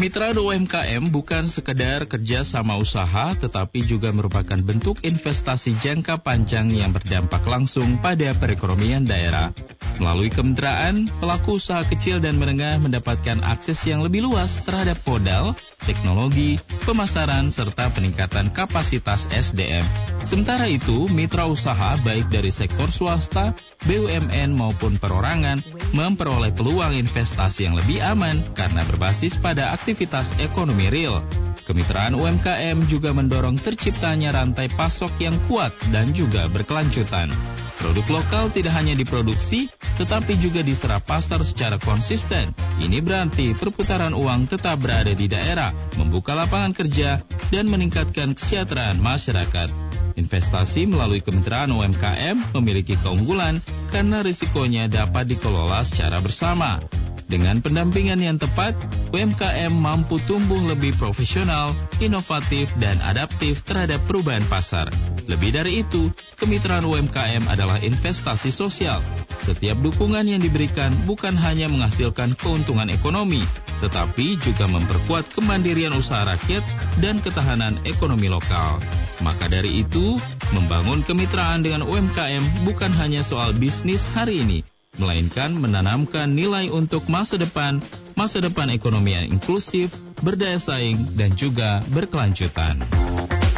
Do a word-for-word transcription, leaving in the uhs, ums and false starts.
Kemitraan U M K M bukan sekedar kerja sama usaha, tetapi juga merupakan bentuk investasi jangka panjang yang berdampak langsung pada perekonomian daerah. Melalui kemitraan, pelaku usaha kecil dan menengah mendapatkan akses yang lebih luas terhadap modal, teknologi, pemasaran, serta peningkatan kapasitas S D M. Sementara itu, mitra usaha baik dari sektor swasta, B U M N maupun perorangan memperoleh peluang investasi yang lebih aman karena berbasis pada aktivitas ekonomi real. Kemitraan U M K M juga mendorong terciptanya rantai pasok yang kuat dan juga berkelanjutan. Produk lokal tidak hanya diproduksi, tetapi juga diserap pasar secara konsisten. Ini berarti perputaran uang tetap berada di daerah, membuka lapangan kerja, dan meningkatkan kesejahteraan masyarakat. Investasi melalui kemitraan U M K M memiliki keunggulan karena risikonya dapat dikelola secara bersama. Dengan pendampingan yang tepat, U M K M mampu tumbuh lebih profesional, inovatif, dan adaptif terhadap perubahan pasar. Lebih dari itu, kemitraan U M K M adalah investasi sosial. Setiap dukungan yang diberikan bukan hanya menghasilkan keuntungan ekonomi, tetapi juga memperkuat kemandirian usaha rakyat dan ketahanan ekonomi lokal. Maka dari itu, membangun kemitraan dengan U M K M bukan hanya soal bisnis hari ini, melainkan menanamkan nilai untuk masa depan, masa depan ekonomi yang inklusif, berdaya saing, dan juga berkelanjutan.